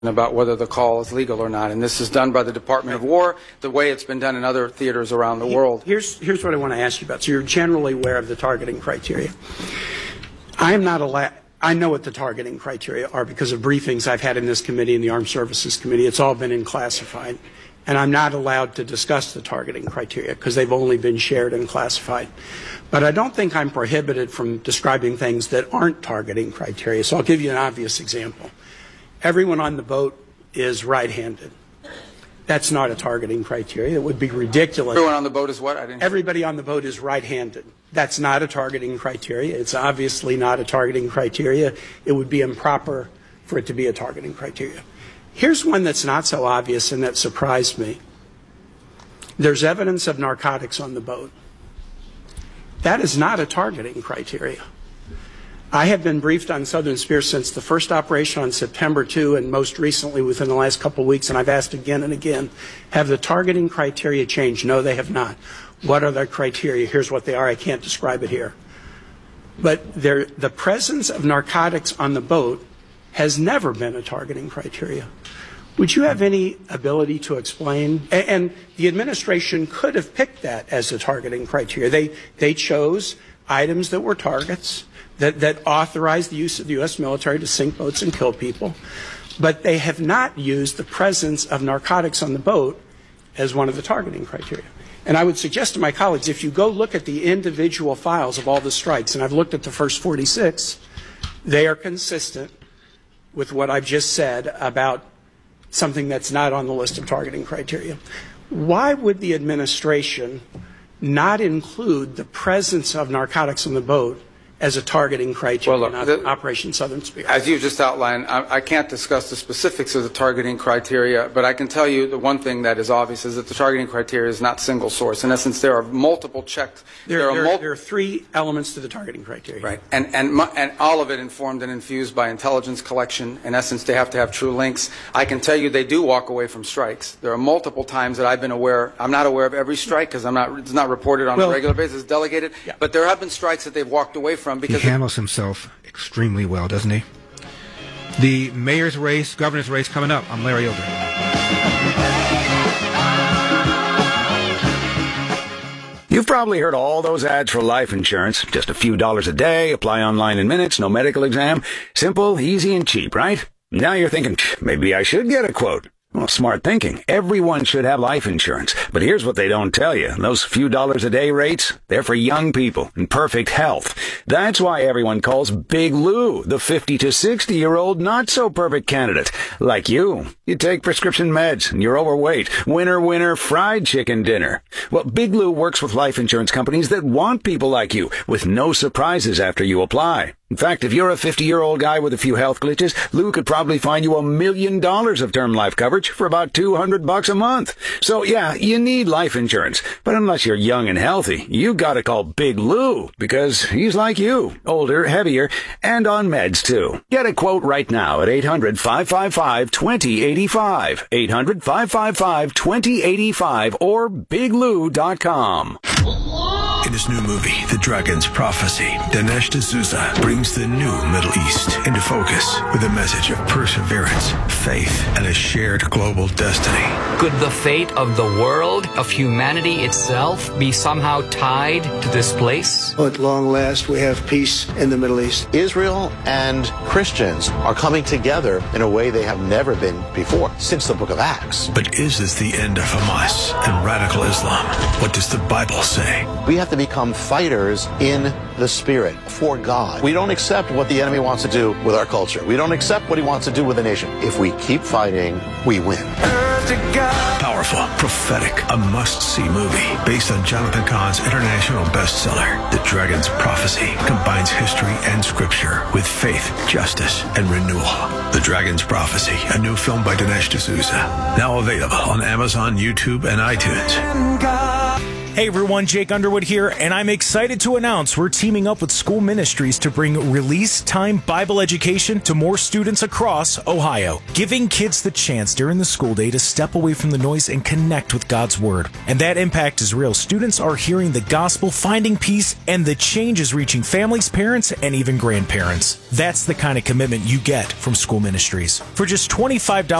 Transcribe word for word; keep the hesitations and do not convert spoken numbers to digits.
about whether the call is legal or not, and this is done by the Department of War the way it's been done in other theaters around the world. Here's, here's what I want to ask you about. So you're generally aware of the targeting criteria. I am not allowed, I know what the targeting criteria are because of briefings I've had in this committee and the Armed Services Committee. It's all been in classified, and I'm not allowed to discuss the targeting criteria because they've only been shared and classified. But I don't think I'm prohibited from describing things that aren't targeting criteria. So I'll give you an obvious example. Everyone on the boat is right-handed. That's not a targeting criteria. It would be ridiculous. Everyone on the boat is what? I didn't... Everybody on the boat is right-handed. That's not a targeting criteria. It's obviously not a targeting criteria. It would be improper for it to be a targeting criteria. Here's one that's not so obvious and that surprised me. There's evidence of narcotics on the boat. That is not a targeting criteria. I have been briefed on Southern Spear since the first operation on September second and most recently within the last couple of weeks, and I've asked again and again, have the targeting criteria changed? No, they have not. What are the criteria? Here's what they are. I can't describe it here. But there, the presence of narcotics on the boat has never been a targeting criteria. Would you have any ability to explain? And, and the administration could have picked that as a targeting criteria. They, they chose items that were targets, that, that authorized the use of the U S military to sink boats and kill people, but they have not used the presence of narcotics on the boat as one of the targeting criteria. And I would suggest to my colleagues, if you go look at the individual files of all the strikes, and I've looked at the first forty-six, they are consistent with what I've just said about something that's not on the list of targeting criteria. Why would the administration not include the presence of narcotics on the boat as a targeting criteria well, look, in the, Operation Southern Spear? As you just outlined, I, I can't discuss the specifics of the targeting criteria, but I can tell you the one thing that is obvious is that the targeting criteria is not single source. In essence, there are multiple checks. There, there, there, are, mul there are three elements to the targeting criteria. Right, and, and, and all of it informed and infused by intelligence collection. In essence, they have to have true links. I can tell you they do walk away from strikes. There are multiple times that I've been aware. I'm not aware of every strike because I'm not. It's not reported on well, a regular basis. It's delegated. Yeah. But there have been strikes that they've walked away from because he handles himself extremely well, doesn't he? The mayor's race, governor's race coming up. I'm Larry Elder. You've probably heard all those ads for life insurance. Just a few dollars a day, apply online in minutes, no medical exam. Simple, easy, and cheap, right? Now you're thinking, maybe I should get a quote. Well, smart thinking. Everyone should have life insurance. But here's what they don't tell you. Those few dollars a day rates, they're for young people in perfect health. That's why everyone calls Big Lou the fifty to sixty year old not so perfect candidate. Like you. You take prescription meds and you're overweight. Winner, winner, fried chicken dinner. Well, Big Lou works with life insurance companies that want people like you with no surprises after you apply. In fact, if you're a fifty-year-old guy with a few health glitches, Lou could probably find you a million dollars of term life coverage for about two hundred bucks a month. So yeah, you need life insurance. But unless you're young and healthy, you gotta call Big Lou because he's like you, older, heavier, and on meds too. Get a quote right now at eight hundred, five five five, two zero eight five, eight hundred, five five five, two zero eight five or big lou dot com. In his new movie, The Dragon's Prophecy, Dinesh D'Souza brings the new Middle East into focus with a message of perseverance, faith, and a shared global destiny. Could the fate of the world, of humanity itself, be somehow tied to this place? At long last, we have peace in the Middle East. Israel and Christians are coming together in a way they have never been before, since the book of Acts. But is this the end of Hamas and radical Islam? What does the Bible say? We have to become fighters in the spirit for God. We don't accept what the enemy wants to do with our culture. We don't accept what he wants to do with the nation. If we keep fighting, we win. Powerful, prophetic, a must-see movie based on Jonathan Cahn's international bestseller. The Dragon's Prophecy combines history and scripture with faith, justice, and renewal. The Dragon's Prophecy, a new film by Dinesh D'Souza. Now available on Amazon, YouTube, and iTunes. Hey everyone, Jake Underwood here, and I'm excited to announce we're teaming up with School Ministries to bring Release Time Bible education to more students across Ohio, giving kids the chance during the school day to step away from the noise and connect with God's Word. And that impact is real. Students are hearing the gospel, finding peace, and the change is reaching families, parents, and even grandparents. That's the kind of commitment you get from School Ministries. For just twenty-five dollars